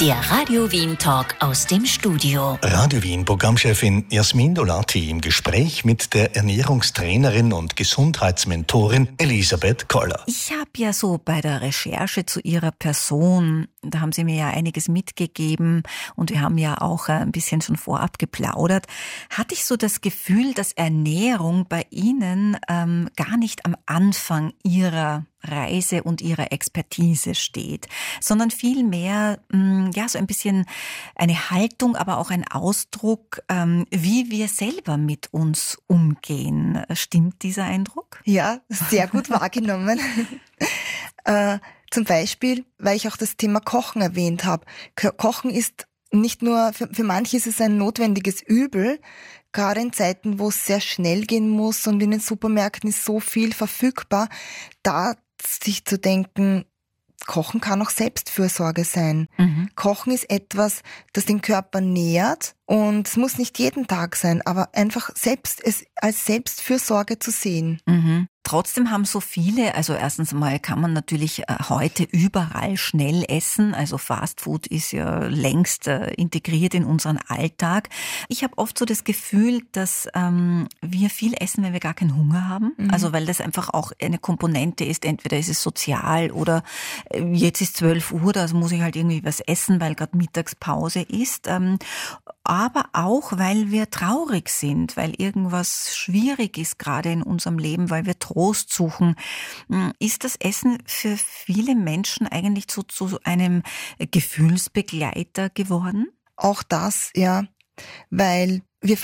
Der Radio Wien Talk aus dem Studio. Radio Wien Programmchefin Jasmin Dolati im Gespräch mit der Ernährungstrainerin und Gesundheitsmentorin Elisabeth Koller. Ich habe ja so bei der Recherche zu Ihrer Person, da haben Sie mir ja einiges mitgegeben und wir haben ja auch ein bisschen schon vorab geplaudert, hatte ich so das Gefühl, dass Ernährung bei Ihnen gar nicht am Anfang Ihrer Reise und ihrer Expertise steht, sondern vielmehr so ein bisschen eine Haltung, aber auch ein Ausdruck, wie wir selber mit uns umgehen. Stimmt dieser Eindruck? Ja, sehr gut wahrgenommen. Zum Beispiel, weil ich auch das Thema Kochen erwähnt habe. Kochen ist nicht nur, für manche ist es ein notwendiges Übel, gerade in Zeiten, wo es sehr schnell gehen muss und in den Supermärkten ist so viel verfügbar, da sich zu denken, Kochen kann auch Selbstfürsorge sein. Mhm. Kochen ist etwas, das den Körper nährt und es muss nicht jeden Tag sein, aber einfach es als Selbstfürsorge zu sehen. Mhm. Trotzdem haben so viele, also erstens mal kann man natürlich heute überall schnell essen, also Fastfood ist ja längst integriert in unseren Alltag. Ich habe oft so das Gefühl, dass wir viel essen, wenn wir gar keinen Hunger haben, also weil das einfach auch eine Komponente ist, entweder ist es sozial oder jetzt ist 12 Uhr, da muss ich halt irgendwie was essen, weil gerade Mittagspause ist, aber auch, weil wir traurig sind, weil irgendwas schwierig ist gerade in unserem Leben, weil wir Trost suchen. Ist das Essen für viele Menschen eigentlich zu einem Gefühlsbegleiter geworden? Auch das, ja, weil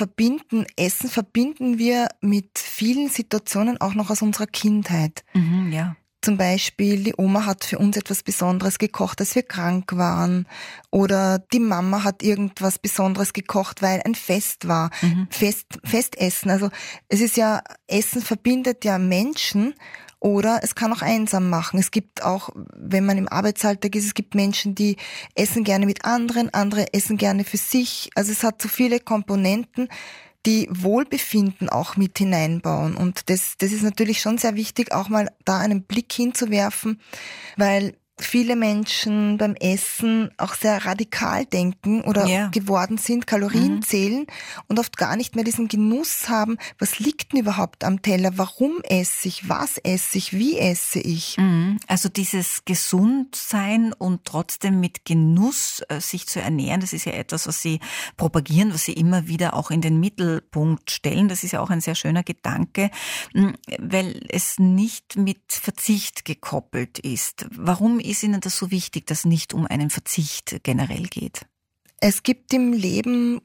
Essen verbinden wir mit vielen Situationen auch noch aus unserer Kindheit. Mhm, ja. Zum Beispiel, die Oma hat für uns etwas Besonderes gekocht, als wir krank waren. Oder die Mama hat irgendwas Besonderes gekocht, weil ein Fest war. Mhm. Festessen. Also es ist ja, Essen verbindet ja Menschen oder es kann auch einsam machen. Es gibt auch, wenn man im Arbeitsalltag ist, es gibt Menschen, die essen gerne mit anderen, andere essen gerne für sich. Also es hat so viele Komponenten, die Wohlbefinden auch mit hineinbauen. Und das ist natürlich schon sehr wichtig, auch mal da einen Blick hinzuwerfen, weil viele Menschen beim Essen auch sehr radikal denken oder geworden sind, Kalorien zählen und oft gar nicht mehr diesen Genuss haben, was liegt denn überhaupt am Teller, warum esse ich, was esse ich, wie esse ich. Also dieses Gesundsein und trotzdem mit Genuss sich zu ernähren, das ist ja etwas, was Sie propagieren, was Sie immer wieder auch in den Mittelpunkt stellen. Das ist ja auch ein sehr schöner Gedanke, weil es nicht mit Verzicht gekoppelt ist. Warum ist Ihnen das so wichtig, dass es nicht um einen Verzicht generell geht? Es gibt im Leben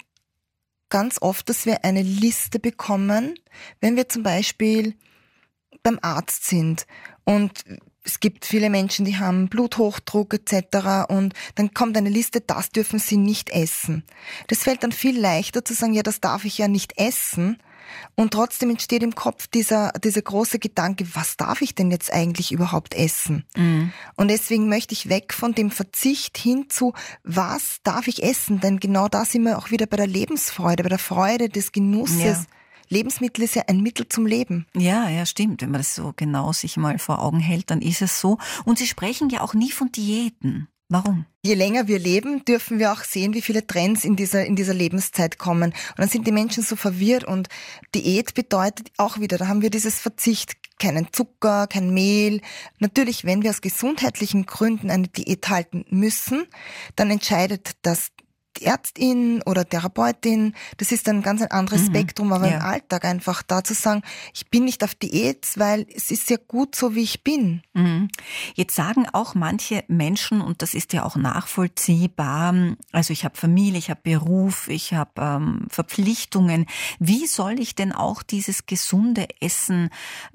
ganz oft, dass wir eine Liste bekommen, wenn wir zum Beispiel beim Arzt sind und es gibt viele Menschen, die haben Bluthochdruck etc. und dann kommt eine Liste, das dürfen sie nicht essen. Das fällt dann viel leichter zu sagen, ja, das darf ich ja nicht essen. Und trotzdem entsteht im Kopf dieser große Gedanke, was darf ich denn jetzt eigentlich überhaupt essen? Und deswegen möchte ich weg von dem Verzicht hin zu, was darf ich essen? Denn genau da sind wir auch wieder bei der Lebensfreude, bei der Freude des Genusses. Ja. Lebensmittel ist ja ein Mittel zum Leben. Ja, stimmt. Wenn man das so genau sich mal vor Augen hält, dann ist es so. Und Sie sprechen ja auch nie von Diäten. Warum? Je länger wir leben, dürfen wir auch sehen, wie viele Trends in dieser Lebenszeit kommen. Und dann sind die Menschen so verwirrt und Diät bedeutet auch wieder, da haben wir dieses Verzicht, keinen Zucker, kein Mehl. Natürlich, wenn wir aus gesundheitlichen Gründen eine Diät halten müssen, dann entscheidet das die Ärztin oder Therapeutin, das ist ein ganz anderes Spektrum, aber im Alltag einfach da zu sagen, ich bin nicht auf Diät, weil es ist ja gut so, wie ich bin. Jetzt sagen auch manche Menschen, und das ist ja auch nachvollziehbar, also ich habe Familie, ich habe Beruf, ich habe Verpflichtungen. Wie soll ich denn auch dieses gesunde Essen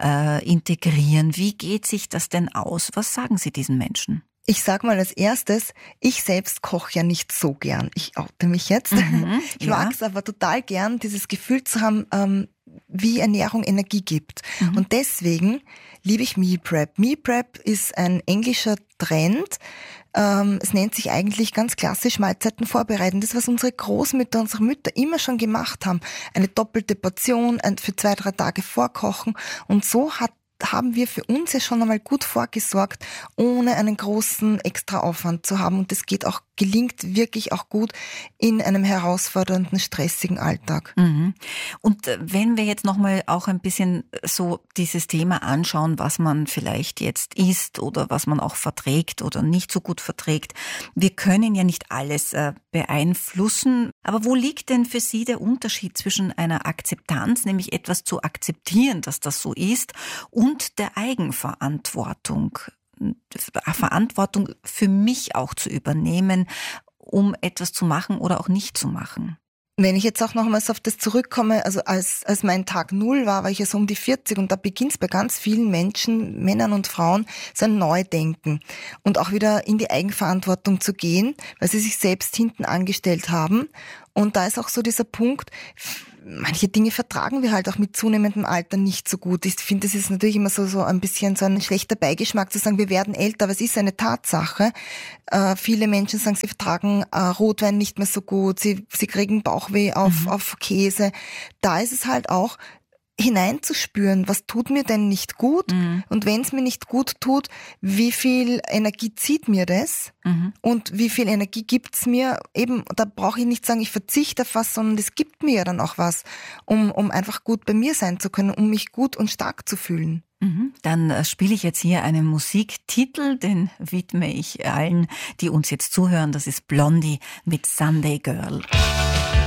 integrieren? Wie geht sich das denn aus? Was sagen Sie diesen Menschen? Ich sag mal als erstes, ich selbst koche ja nicht so gern. Ich oute mich jetzt. Ich mag es aber total gern, dieses Gefühl zu haben, wie Ernährung Energie gibt. Und deswegen liebe ich Meal Prep. Meal Prep ist ein englischer Trend. Es nennt sich eigentlich ganz klassisch Mahlzeiten vorbereiten. Das, was unsere Großmütter, unsere Mütter immer schon gemacht haben. Eine doppelte Portion für 2-3 Tage vorkochen. Und so haben wir für uns ja schon einmal gut vorgesorgt, ohne einen großen Extraaufwand zu haben. Und das geht auch gelingt wirklich auch gut in einem herausfordernden, stressigen Alltag. Und wenn wir jetzt nochmal auch ein bisschen so dieses Thema anschauen, was man vielleicht jetzt isst oder was man auch verträgt oder nicht so gut verträgt. Wir können ja nicht alles beeinflussen. Aber wo liegt denn für Sie der Unterschied zwischen einer Akzeptanz, nämlich etwas zu akzeptieren, dass das so ist, und der Eigenverantwortung? Verantwortung für mich auch zu übernehmen, um etwas zu machen oder auch nicht zu machen. Wenn ich jetzt auch nochmals auf das zurückkomme, also als mein Tag 0 war ich ja so um die 40 und da beginnt es bei ganz vielen Menschen, Männern und Frauen, so ein Neudenken und auch wieder in die Eigenverantwortung zu gehen, weil sie sich selbst hinten angestellt haben. Und da ist auch so dieser Punkt, manche Dinge vertragen wir halt auch mit zunehmendem Alter nicht so gut. Ich finde, das ist natürlich immer so ein bisschen so ein schlechter Beigeschmack zu sagen, wir werden älter, aber es ist eine Tatsache. Viele Menschen sagen, sie vertragen Rotwein nicht mehr so gut, sie kriegen Bauchweh auf Käse. Da ist es halt auch, hineinzuspüren, was tut mir denn nicht gut? Und wenn es mir nicht gut tut, wie viel Energie zieht mir das? Und wie viel Energie gibt's mir? Eben, da brauche ich nicht sagen, ich verzichte auf was, sondern es gibt mir ja dann auch was, um einfach gut bei mir sein zu können, um mich gut und stark zu fühlen. Dann spiele ich jetzt hier einen Musiktitel, den widme ich allen, die uns jetzt zuhören. Das ist Blondie mit Sunday Girl.